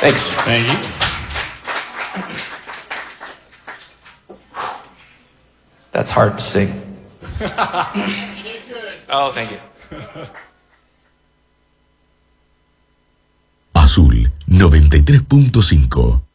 Thanks. Thank you. That's hard to sing. Oh, thank you. Azul 93.5